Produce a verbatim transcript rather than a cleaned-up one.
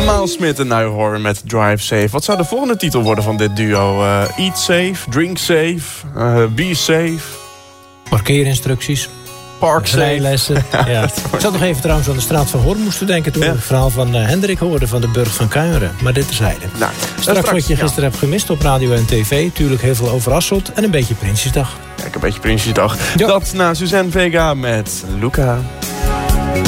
Miles Smith en Nuyhor met Drive Safe. Wat zou de volgende titel worden van dit duo? Uh, eat safe, drink safe, uh, be safe. Parkeerinstructies. Park safe. Rijlessen. Ja. Ik zat nog even trouwens aan de straat van Hoorn moesten denken... toen ja. ik het verhaal van uh, Hendrik hoorde van de Burg van Kuineren. Maar dit terzijde. Nou, straks, straks wat je gisteren ja. hebt gemist op radio en tv. Tuurlijk heel veel over Hasselt en een beetje Prinsjesdag. Kijk, een beetje Prinsjesdag. Ja. Dat na Suzanne Vega met Luca.